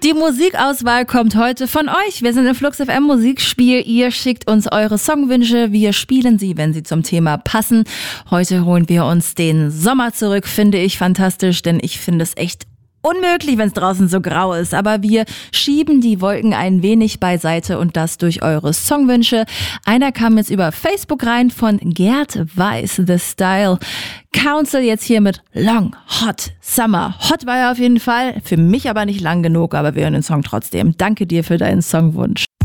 Die Musikauswahl kommt heute von euch. Wir sind im Flux FM Musikspiel. Ihr schickt uns eure Songwünsche. Wir spielen sie, wenn sie zum Thema passen. Heute holen wir uns den Sommer zurück. Finde ich fantastisch, denn ich finde es echt unmöglich, wenn es draußen so grau ist. Aber wir schieben die Wolken ein wenig beiseite und das durch eure Songwünsche. Einer kam jetzt über Facebook rein von Gerd Weiß, The Style Council, jetzt hier mit Long Hot Summer. Hot war er auf jeden Fall, für mich aber nicht lang genug, aber wir hören den Song trotzdem. Danke dir für deinen Songwunsch.